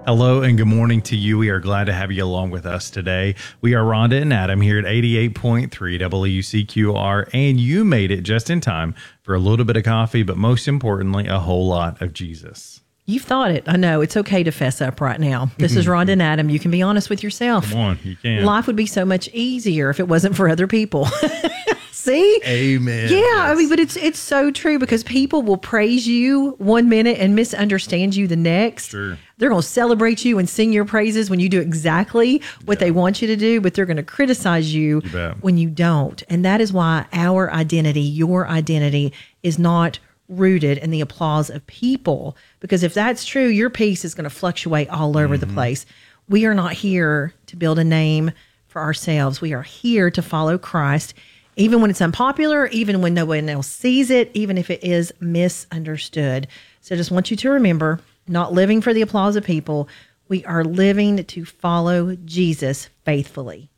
Hello and good morning to you. We are glad to have you along with us today. We are Rhonda and Adam here at 88.3 WCQR, and you made it just in time for a little bit of coffee, but most importantly, a whole lot of Jesus. You've thought it. I know. It's okay to fess up right now. This is Rhonda and Adam. You can be honest with yourself. Come on, you can. Life would be so much easier if it wasn't for other people. See? Amen. Yeah, Yes. I mean, but it's so true because people will praise you one minute and misunderstand you the next. Sure. They're going to celebrate you and sing your praises when you do exactly what they want you to do, but they're going to criticize you bet. when you don't. And that is why our identity, your identity, is not rooted in the applause of people. Because if that's true, your peace is going to fluctuate all over the place. We are not here to build a name for ourselves. We are here to follow Christ, even when it's unpopular, even when no one else sees it, even if it is misunderstood. So I just want you to remember, not living for the applause of people, we are living to follow Jesus faithfully.